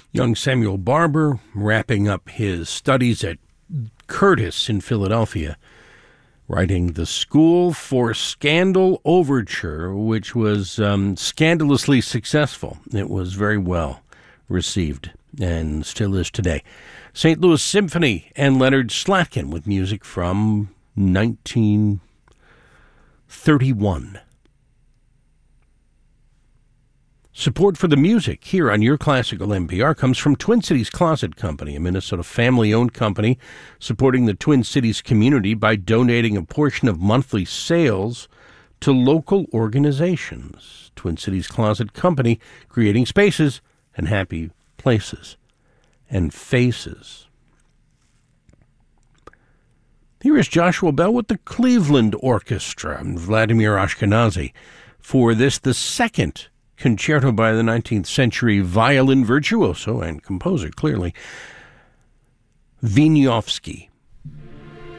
Young Samuel Barber wrapping up his studies at Curtis in Philadelphia, writing the School for Scandal Overture, which was scandalously successful. It was very well received and still is today. St. Louis Symphony and Leonard Slatkin with music from 1931. Support for the music here on Your Classical NPR comes from Twin Cities Closet Company, a Minnesota family-owned company supporting the Twin Cities community by donating a portion of monthly sales to local organizations. Twin Cities Closet Company, creating spaces and happy places and faces. Here is Joshua Bell with the Cleveland Orchestra and Vladimir Ashkenazy for this, the second concerto by the 19th century violin virtuoso and composer, clearly, Wieniawski.